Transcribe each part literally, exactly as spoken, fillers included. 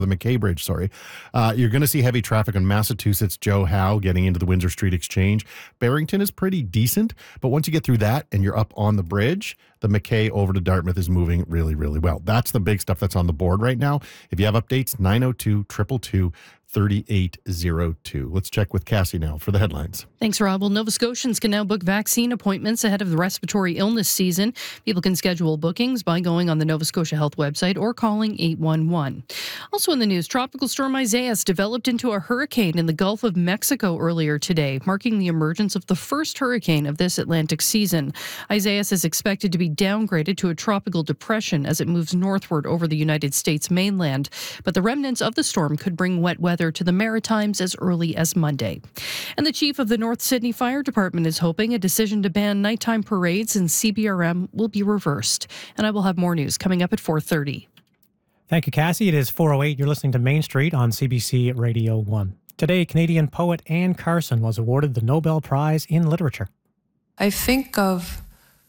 the McKay Bridge, sorry. Uh, you're going to see heavy traffic on Massachusetts, Joe Howe, getting into the Windsor Street Exchange. Barrington is pretty decent, but once you get through that and you're up on the bridge, the McKay over to Dartmouth is moving really, really well. That's the big stuff that's on the board right now. If you have updates, nine oh two, two two two, three eight oh two. Let's check with Cassie now for the headlines. Thanks, Rob. Well, Nova Scotians can now book vaccine appointments ahead of the respiratory illness season. People can schedule bookings by going on the Nova Scotia Health website or calling eight one one. Also in the news, Tropical Storm Isaias developed into a hurricane in the Gulf of Mexico earlier today, marking the emergence of the first hurricane of this Atlantic season. Isaias is expected to be downgraded to a tropical depression as it moves northward over the United States mainland. But the remnants of the storm could bring wet weather to the Maritimes as early as Monday. And the chief of the North Sydney Fire Department is hoping a decision to ban nighttime parades in C B R M will be reversed. And I will have more news coming up at four thirty. Thank you, Cassie. It is four oh eight. You're listening to Main Street on C B C Radio one. Today, Canadian poet Anne Carson was awarded the Nobel Prize in Literature. I think of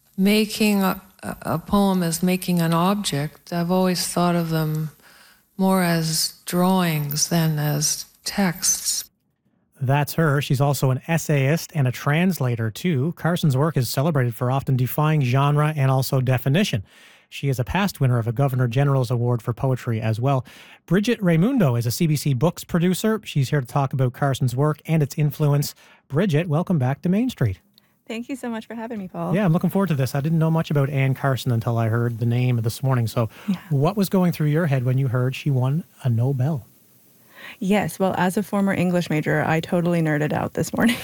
making a, a poem as making an object. I've always thought of them more as drawings than as texts. That's her. She's also an essayist and a translator, too. Carson's work is celebrated for often defying genre and also definition. She is a past winner of a Governor General's Award for Poetry as well. Bridget Raimundo is a C B C Books producer. She's here to talk about Carson's work and its influence. Bridget, welcome back to Main Street. Thank you so much for having me, Paul. Yeah, I'm looking forward to this. I didn't know much about Anne Carson until I heard the name this morning. So yeah. What was going through your head when you heard she won a Nobel? Yes, well, as a former English major, I totally nerded out this morning.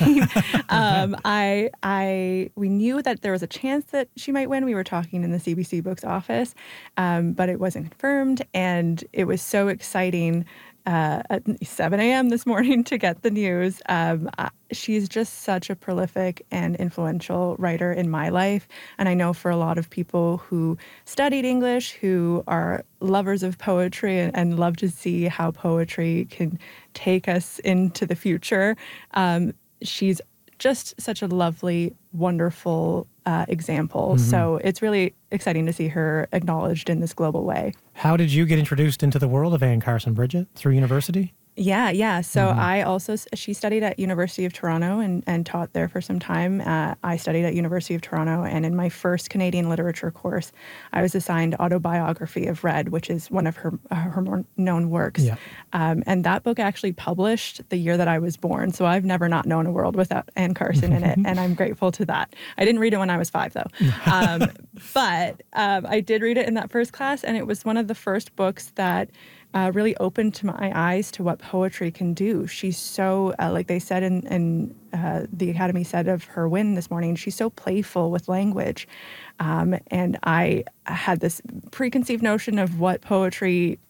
um, I, I, we knew that there was a chance that she might win. We were talking in the C B C Books office, um, but it wasn't confirmed, and it was so exciting uh, at seven a.m. this morning to get the news. Um, I, she's just such a prolific and influential writer in my life, and I know for a lot of people who studied English, who are lovers of poetry and, and love to see how poetry can take us into the future. Um, she's just such a lovely, wonderful uh, example. Mm-hmm. So it's really exciting to see her acknowledged in this global way. How did you get introduced into the world of Anne Carson, Bridget? Through university? Yeah, yeah. So mm-hmm. I also, she studied at University of Toronto and, and taught there for some time. Uh, I studied at University of Toronto, and in my first Canadian literature course, I was assigned Autobiography of Red, which is one of her her more known works. Yeah. Um, and that book actually published the year that I was born. So I've never not known a world without Anne Carson in it, and I'm grateful to that. I didn't read it when I was five, though. Um, but um, I did read it in that first class, and it was one of the first books that Uh, really opened to my eyes to what poetry can do. She's so, uh, like they said in, in uh, the Academy said of her win this morning, she's so playful with language. Um, and I had this preconceived notion of what poetry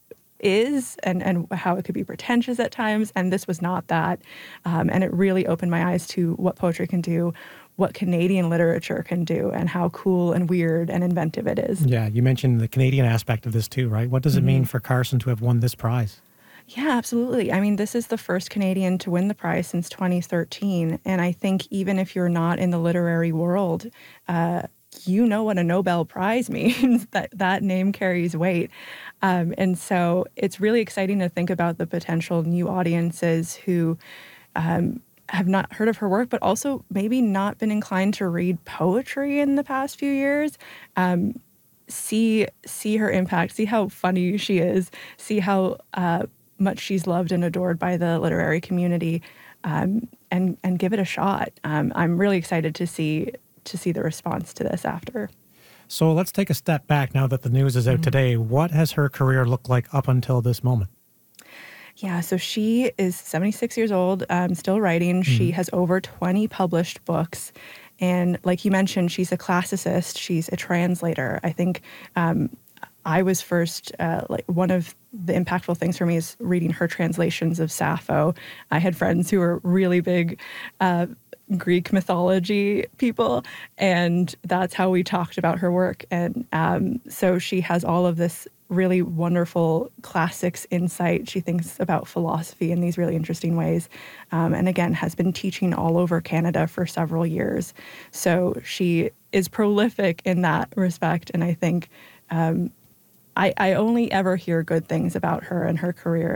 is and, and how it could be pretentious at times. And this was not that. Um, and it really opened my eyes to what poetry can do, what Canadian literature can do, and how cool and weird and inventive it is. Yeah, you mentioned the Canadian aspect of this too, right? What does it mm-hmm. mean for Carson to have won this prize? Yeah, absolutely. I mean, this is the first Canadian to win the prize since twenty thirteen. And I think even if you're not in the literary world, uh, you know what a Nobel Prize means. that that name carries weight. Um, and so it's really exciting to think about the potential new audiences who um, have not heard of her work, but also maybe not been inclined to read poetry in the past few years. Um, see see her impact, see how funny she is, see how uh, much she's loved and adored by the literary community, um, and and give it a shot. Um, I'm really excited to see to see the response to this after. So let's take a step back now that the news is out mm-hmm. today. What has her career looked like up until this moment? Yeah, so she is seventy-six years old, um, still writing. Mm-hmm. She has over twenty published books. And like you mentioned, she's a classicist. She's a translator. I think um, I was first, uh, like one of the impactful things for me is reading her translations of Sappho. I had friends who were really big uh, Greek mythology people, and that's how we talked about her work. And um, so she has all of this really wonderful classics insight. She thinks about philosophy in these really interesting ways. Um, and again, has been teaching all over Canada for several years. So she is prolific in that respect. And I think um, I, I only ever hear good things about her and her career.